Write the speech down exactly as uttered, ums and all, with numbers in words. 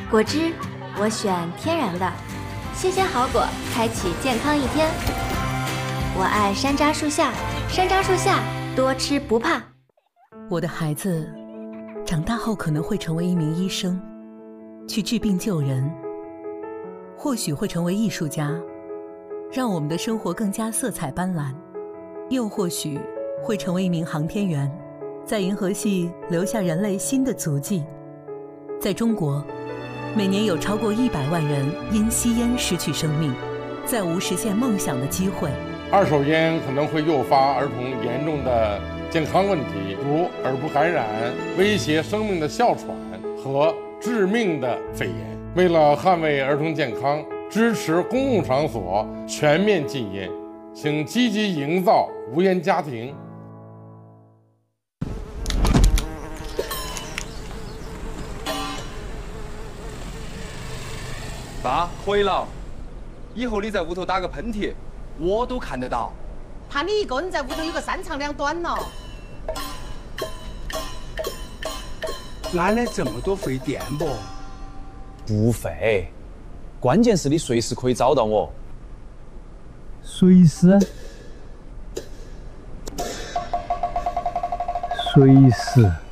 果汁我选天然的，新鲜好果，开启健康一天。我爱山楂树下，山楂树下多吃不怕。 我的孩子长大后可能会成为一名医生，去治病救人，或许会成为艺术家，让我们的生活更加色彩斑斓，又或许会成为一名航天员，在银河系留下人类新的足迹。在中国，每年有超过一百万人因吸烟失去生命，再无实现梦想的机会。 二手烟可能会诱发儿童严重的健康问题，如耳部感染、威胁生命的哮喘和致命的肺炎。为了捍卫儿童健康，支持公共场所全面禁烟，请积极营造无烟家庭。 爸，可以了。以后你在屋头打个喷嚏，我都看得到。 怕你一个人在屋头有个三长两短了。 哪来这么多费电不？ 不费，关键是你随时可以找到我。 随时？随时。